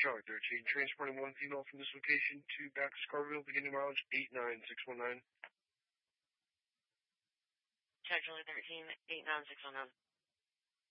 Charlie 13, transporting one female from this location to back to Scarville, beginning mileage 89619. Charlie 13, 89619.